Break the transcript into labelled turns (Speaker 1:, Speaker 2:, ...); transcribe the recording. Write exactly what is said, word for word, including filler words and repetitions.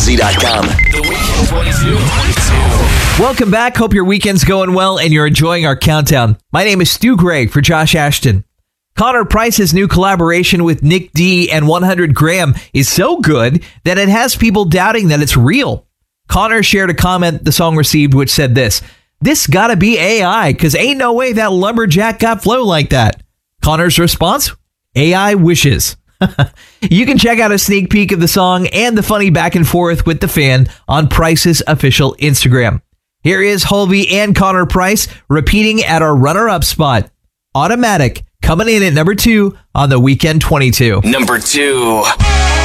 Speaker 1: Z dot com. The Weekend twenty-two.
Speaker 2: Welcome back. Hope your weekend's going well and you're enjoying our countdown. My name is Stu Gray for Josh Ashton. Connor Price's new collaboration with Nick D and one hundred gram is so good that it has people doubting that it's real. Connor shared a comment the song received which said this: "This gotta be A I, cause ain't no way that lumberjack got flow like that." Connor's response: "A I wishes." You can check out a sneak peek of the song and the funny back and forth with the fan on Price's official Instagram. Here is Hulvey and Connor Price repeating at our runner-up spot. Automatic, coming in at number two on the Weekend twenty-two.
Speaker 1: Number two.